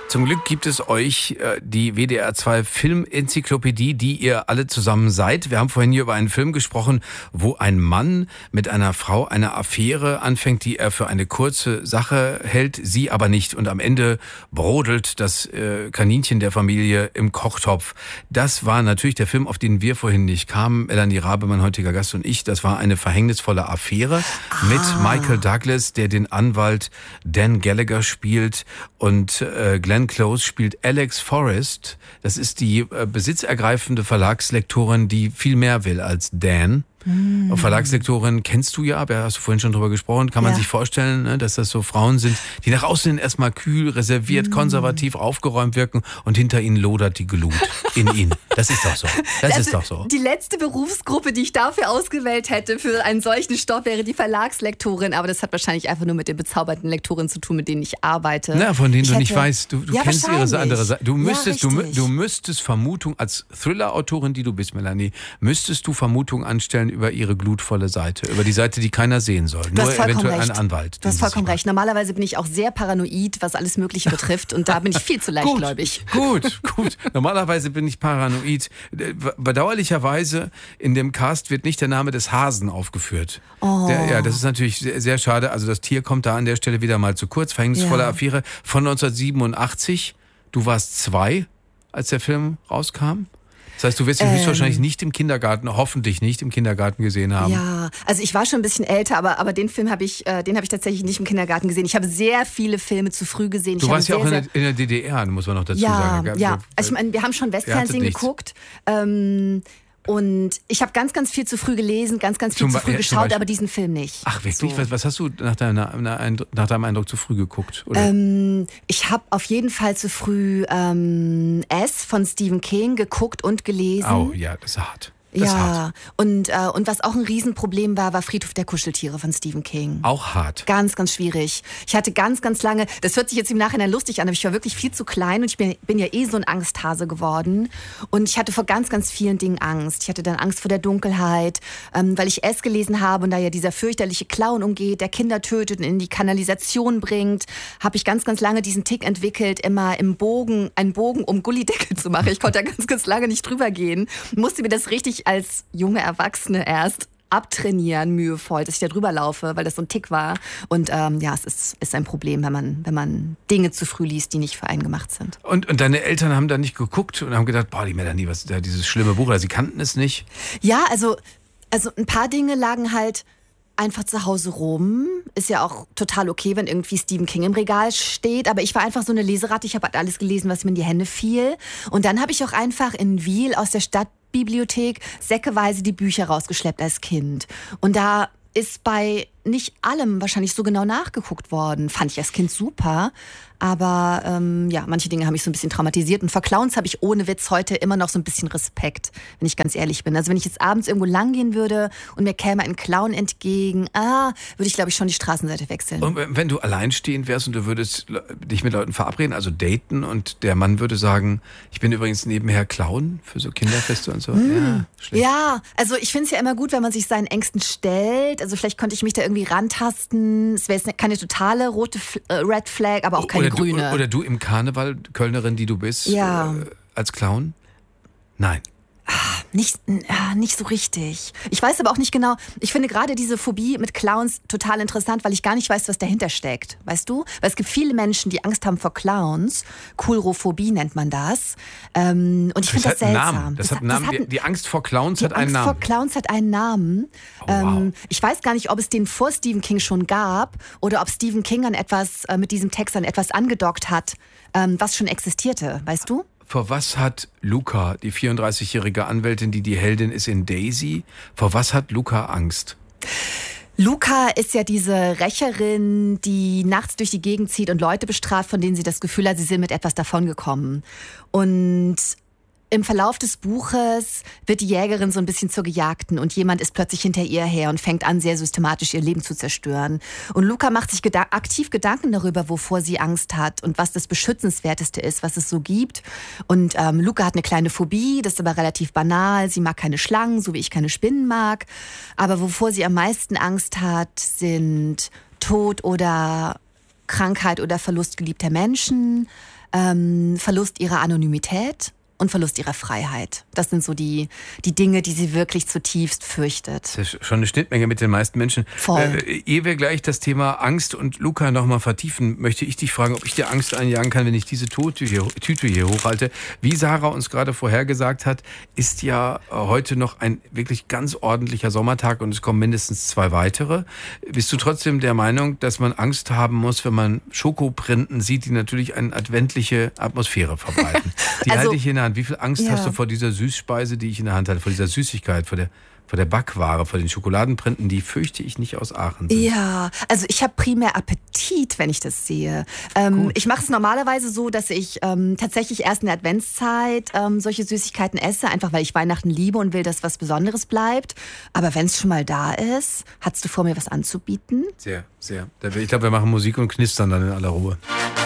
Zum Glück gibt es euch die WDR 2 Filmenzyklopädie, die ihr alle zusammen seid. Wir haben vorhin hier über einen Film gesprochen, wo ein Mann mit einer Frau eine Affäre anfängt, die er für eine kurze Sache hält, sie aber nicht. Und am Ende brodelt das Kaninchen der Familie im Kochtopf. Das war natürlich der Film, auf den wir vorhin nicht kamen. Melanie Rabe, mein heutiger Gast, und ich. Das war eine verhängnisvolle Affäre mit Michael Douglas, der den Anwalt Dan Gallagher spielt, und Glenn Close spielt Alex Forrest. Das ist die besitzergreifende Verlagslektorin, die viel mehr will als Dan. Verlagslektorin kennst du ja, da hast du vorhin schon drüber gesprochen, kann man sich vorstellen, ne, dass das so Frauen sind, die nach außen hin erstmal kühl, reserviert, konservativ, aufgeräumt wirken, und hinter ihnen lodert die Glut in ihnen. Das ist doch so. Das ist doch so. Die letzte Berufsgruppe, die ich dafür ausgewählt hätte, für einen solchen Stoff, wäre die Verlagslektorin. Aber das hat wahrscheinlich einfach nur mit den bezauberten Lektoren zu tun, mit denen ich arbeite. Na, von denen du nicht weißt. Du kennst ihre andere Seite. Du Ja, müsstest Vermutung, als Thriller-Autorin, die du bist, Melanie, müsstest du Vermutung anstellen über ihre glutvolle Seite, über die Seite, die keiner sehen soll. Nur eventuell ein Anwalt. Du hast vollkommen recht. Normalerweise bin ich auch sehr paranoid, was alles Mögliche betrifft, und da bin ich viel zu leichtgläubig. Gut. Normalerweise bin ich paranoid. Bedauerlicherweise in dem Cast wird nicht der Name des Hasen aufgeführt. Das ist natürlich sehr, sehr schade. Also das Tier kommt da an der Stelle wieder mal zu kurz. Verhängnisvolle Affäre von 1987. Du warst 2, als der Film rauskam. Das heißt, du wirst ihn höchstwahrscheinlich nicht im Kindergarten, hoffentlich nicht im Kindergarten gesehen haben. Ja, also ich war schon ein bisschen älter, aber den Film habe ich tatsächlich nicht im Kindergarten gesehen. Ich habe sehr viele Filme zu früh gesehen. Du warst ja auch in der DDR, muss man noch dazu sagen. Ja. Also ich meine, wir haben schon Westfernsehen geguckt. Und ich habe ganz, ganz viel zu früh gelesen, ganz, ganz viel zu früh geschaut, aber diesen Film nicht. Ach wirklich? So. Was hast du nach deinem Eindruck zu früh geguckt? Oder? Ich habe auf jeden Fall zu früh S von Stephen King geguckt und gelesen. Oh ja, das ist hart. Und was auch ein Riesenproblem war Friedhof der Kuscheltiere von Stephen King. Auch hart. Ganz, ganz schwierig. Ich hatte ganz, ganz lange, das hört sich jetzt im Nachhinein lustig an, aber ich war wirklich viel zu klein, und ich bin ja so ein Angsthase geworden. Und ich hatte vor ganz, ganz vielen Dingen Angst. Ich hatte dann Angst vor der Dunkelheit, weil ich es gelesen habe und da ja dieser fürchterliche Clown umgeht, der Kinder tötet und in die Kanalisation bringt, habe ich ganz, ganz lange diesen Tick entwickelt, immer einen Bogen um Gullideckel zu machen. Ich konnte da ganz, ganz lange nicht drüber gehen. Musste mir das richtig als junge Erwachsene erst abtrainieren, mühevoll, dass ich da drüber laufe, weil das so ein Tick war. Und es ist ein Problem, wenn man Dinge zu früh liest, die nicht für einen gemacht sind. Und deine Eltern haben da nicht geguckt und haben gedacht, die Melanie, was ist da dieses schlimme Buch, oder sie kannten es nicht? Ja, also ein paar Dinge lagen halt einfach zu Hause rum. Ist ja auch total okay, wenn irgendwie Stephen King im Regal steht. Aber ich war einfach so eine Leseratte. Ich habe halt alles gelesen, was mir in die Hände fiel. Und dann habe ich auch einfach in Wiel aus der Stadtbibliothek säckeweise die Bücher rausgeschleppt als Kind. Und da ist bei nicht allem wahrscheinlich so genau nachgeguckt worden. Fand ich als Kind super. Aber manche Dinge haben mich so ein bisschen traumatisiert. Und vor Clowns habe ich ohne Witz heute immer noch so ein bisschen Respekt, wenn ich ganz ehrlich bin. Also wenn ich jetzt abends irgendwo lang gehen würde und mir käme ein Clown entgegen, würde ich, glaube ich, schon die Straßenseite wechseln. Und wenn du alleinstehend wärst und du würdest dich mit Leuten verabreden, also daten, und der Mann würde sagen, ich bin übrigens nebenher Clown für so Kinderfeste und so. Ja, also ich finde es ja immer gut, wenn man sich seinen Ängsten stellt. Also vielleicht könnte ich mich da irgendwie rantasten. Es wäre jetzt keine totale rote Red Flag, aber auch keine grüne. Oder du im Karneval, Kölnerin, die du bist, als Clown? Nein. Nicht so richtig. Ich weiß aber auch nicht genau, ich finde gerade diese Phobie mit Clowns total interessant, weil ich gar nicht weiß, was dahinter steckt. Weißt du? Weil es gibt viele Menschen, die Angst haben vor Clowns. Coulrophobie nennt man das. Und ich finde das seltsam. Das hat einen Namen. Die Angst vor Clowns hat einen Namen. Die Angst vor Clowns hat einen Namen. Wow. Ich weiß gar nicht, ob es den vor Stephen King schon gab oder ob Stephen King mit diesem Text an etwas angedockt hat, was schon existierte. Weißt du? Vor was hat Luca, die 34-jährige Anwältin, die Heldin ist in Daisy, vor was hat Luca Angst? Luca ist ja diese Rächerin, die nachts durch die Gegend zieht und Leute bestraft, von denen sie das Gefühl hat, sie sind mit etwas davongekommen. Und im Verlauf des Buches wird die Jägerin so ein bisschen zur Gejagten und jemand ist plötzlich hinter ihr her und fängt an, sehr systematisch ihr Leben zu zerstören. Und Luca macht sich aktiv Gedanken darüber, wovor sie Angst hat und was das Beschützenswerteste ist, was es so gibt. Und Luca hat eine kleine Phobie, das ist aber relativ banal. Sie mag keine Schlangen, so wie ich keine Spinnen mag. Aber wovor sie am meisten Angst hat, sind Tod oder Krankheit oder Verlust geliebter Menschen, Verlust ihrer Anonymität und Verlust ihrer Freiheit. Das sind so die Dinge, die sie wirklich zutiefst fürchtet. Das ist schon eine Schnittmenge mit den meisten Menschen. Voll. Ehe wir gleich das Thema Angst und Luca nochmal vertiefen, möchte ich dich fragen, ob ich dir Angst einjagen kann, wenn ich diese Tüte hier hochhalte. Wie Sarah uns gerade vorhergesagt hat, ist ja heute noch ein wirklich ganz ordentlicher Sommertag und es kommen mindestens 2 weitere. Bist du trotzdem der Meinung, dass man Angst haben muss, wenn man Schokoprinten sieht, die natürlich eine adventliche Atmosphäre verbreiten? Die halte ich in der Hand. Wie viel Angst hast du vor dieser Süßspeise, die ich in der Hand halte, vor dieser Süßigkeit, vor der Backware, vor den Schokoladenprinten, die fürchte ich nicht aus Aachen sind? Ja, also ich habe primär Appetit, wenn ich das sehe. Ich mache es normalerweise so, dass ich tatsächlich erst in der Adventszeit solche Süßigkeiten esse, einfach weil ich Weihnachten liebe und will, dass was Besonderes bleibt. Aber wenn es schon mal da ist, hast du vor, mir was anzubieten? Sehr, sehr. Ich glaube, wir machen Musik und knistern dann in aller Ruhe.